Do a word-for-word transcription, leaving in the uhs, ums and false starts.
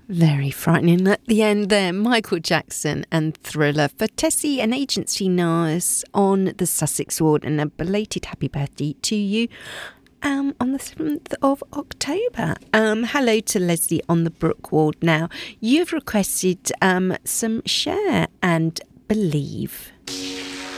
Very frightening at the end there. Michael Jackson and Thriller for Tessie, an agency nurse on the Sussex ward, and a belated happy birthday to you um, on the seventh of October. Um, hello to Leslie on the Brook ward now. You've requested um, some Cher and Believe.